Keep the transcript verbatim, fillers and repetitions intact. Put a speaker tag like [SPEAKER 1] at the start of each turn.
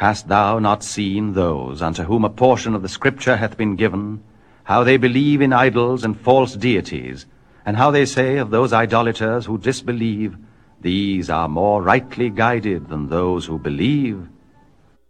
[SPEAKER 1] Hast thou not seen those unto whom a portion of the Scripture hath been given, how they believe in idols and false deities, and how they say of those idolaters who disbelieve, These are more rightly guided than those who believe?